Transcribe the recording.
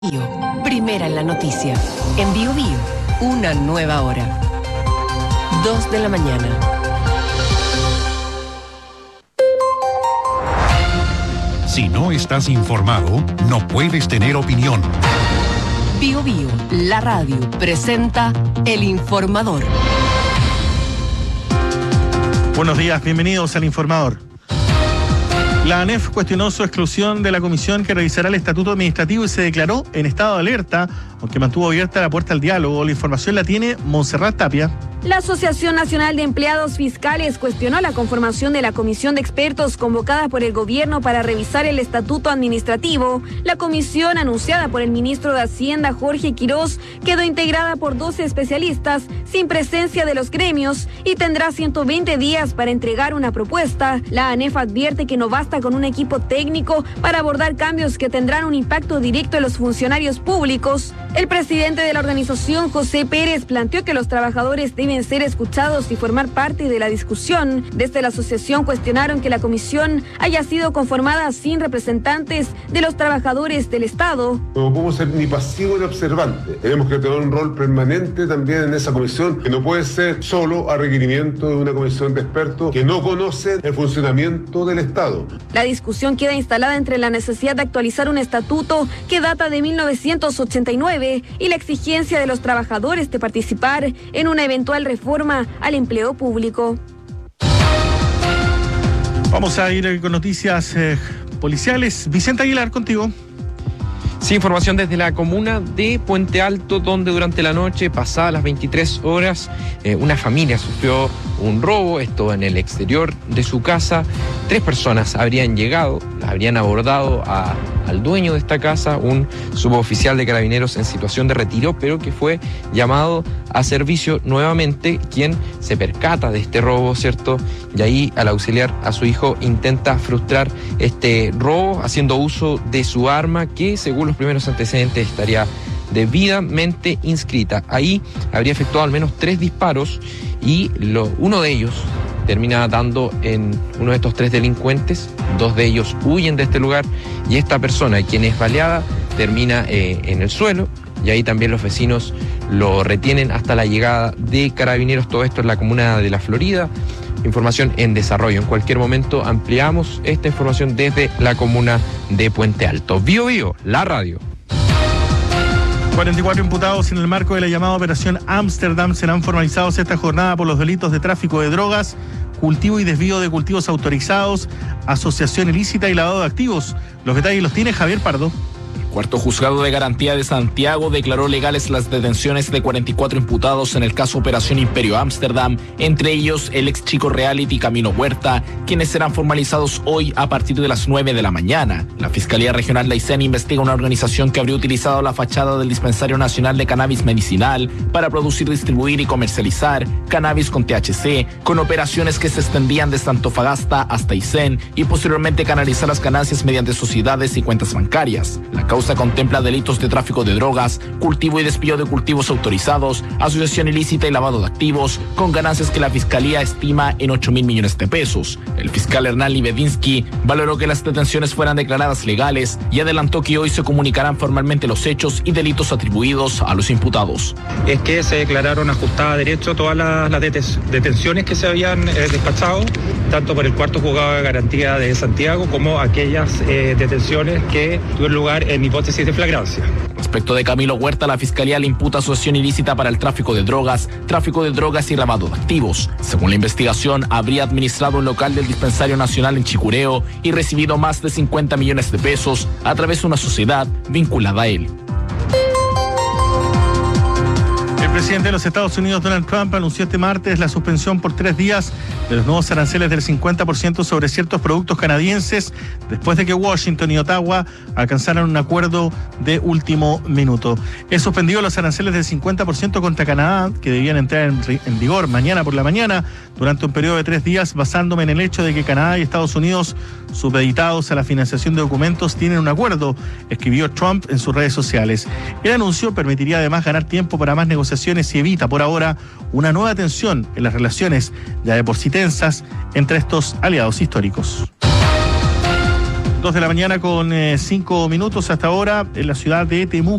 Primera en la noticia. En Bio Bio, una nueva hora. 2 de la mañana. Si no estás informado, no puedes tener opinión. Bio Bio, la radio, presenta El Informador. Buenos días, bienvenidos al Informador. La ANEF cuestionó su exclusión de la comisión que revisará el estatuto administrativo y se declaró en estado de alerta, aunque mantuvo abierta la puerta al diálogo. La información la tiene Montserrat Tapia. La Asociación Nacional de Empleados Fiscales cuestionó la conformación de la comisión de expertos convocada por el gobierno para revisar el estatuto administrativo. La comisión, anunciada por el ministro de Hacienda, Jorge Quirós, quedó integrada por 12 especialistas sin presencia de los gremios y tendrá 120 días para entregar una propuesta. La ANEF advierte que no basta con un equipo técnico para abordar cambios que tendrán un impacto directo en los funcionarios públicos. El presidente de la organización, José Pérez, planteó que los trabajadores deben ser escuchados y formar parte de la discusión. Desde la asociación cuestionaron que la comisión haya sido conformada sin representantes de los trabajadores del Estado. No podemos ser ni pasivos ni observantes. Tenemos que tener un rol permanente también en esa comisión, que no puede ser solo a requerimiento de una comisión de expertos que no conocen el funcionamiento del Estado. La discusión queda instalada entre la necesidad de actualizar un estatuto que data de 1989 y la exigencia de los trabajadores de participar en una eventual reforma al empleo público. Vamos a ir con noticias policiales. Vicente Aguilar, contigo. Sí, información desde la comuna de Puente Alto, donde durante la noche, pasadas las 23 horas, una familia sufrió un robo, esto en el exterior de su casa. 3 personas habrían llegado, habrían abordado al dueño de esta casa, un suboficial de Carabineros en situación de retiro, pero que fue llamado a servicio nuevamente, quien se percata de este robo, ¿cierto? Y ahí, al auxiliar a su hijo, intenta frustrar este robo, haciendo uso de su arma, que según los primeros antecedentes estaría debidamente inscrita. Ahí habría efectuado al menos 3 disparos y uno de ellos termina dando en uno de estos 3 delincuentes. 2 de ellos huyen de este lugar y esta persona, quien es baleada, termina en el suelo, y ahí también los vecinos lo retienen hasta la llegada de Carabineros. Todo esto en la comuna de La Florida. Información en desarrollo. En cualquier momento ampliamos esta información desde la comuna de Puente Alto. Bio Bio, la radio. 44 imputados en el marco de la llamada Operación Ámsterdam serán formalizados esta jornada por los delitos de tráfico de drogas, cultivo y desvío de cultivos autorizados, asociación ilícita y lavado de activos. Los detalles los tiene Javier Pardo. Cuarto Juzgado de Garantía de Santiago declaró legales las detenciones de 44 imputados en el caso Operación Imperio Ámsterdam, entre ellos el ex chico reality Camilo Huerta, quienes serán formalizados hoy a partir de las 9 de la mañana. La Fiscalía Regional de Aysén investiga una organización que habría utilizado la fachada del Dispensario Nacional de Cannabis Medicinal para producir, distribuir y comercializar cannabis con THC, con operaciones que se extendían desde Antofagasta hasta Aysén y posteriormente canalizar las ganancias mediante sociedades y cuentas bancarias. La causa contempla delitos de tráfico de drogas, cultivo y desvío de cultivos autorizados, asociación ilícita y lavado de activos, con ganancias que la Fiscalía estima en 8.000 millones de pesos. El fiscal Hernán Libedinsky valoró que las detenciones fueran declaradas legales y adelantó que hoy se comunicarán formalmente los hechos y delitos atribuidos a los imputados. Es que se declararon ajustadas a derecho todas las detenciones que se habían despachado, tanto por el Cuarto Juzgado de Garantía de Santiago como aquellas detenciones que tuvieron lugar en hipótesis de flagrancia. Respecto de Camilo Huerta, la Fiscalía le imputa asociación ilícita para el tráfico de drogas y lavado de activos. Según la investigación, habría administrado un local del Dispensario Nacional en Chicureo y recibido más de 50 millones de pesos a través de una sociedad vinculada a él. El presidente de los Estados Unidos, Donald Trump, anunció este martes la suspensión por 3 días de los nuevos aranceles del 50% sobre ciertos productos canadienses, después de que Washington y Ottawa alcanzaran un acuerdo de último minuto. He suspendido los aranceles del 50% contra Canadá, que debían entrar en vigor mañana por la mañana, durante un periodo de 3 días, basándome en el hecho de que Canadá y Estados Unidos, supeditados a la financiación de documentos, tienen un acuerdo, escribió Trump en sus redes sociales. El anuncio permitiría además ganar tiempo para más negociaciones y evita por ahora una nueva tensión en las relaciones ya de por sí tensas entre estos aliados históricos. 2 de la mañana con 5 minutos hasta ahora en la ciudad de Temuco.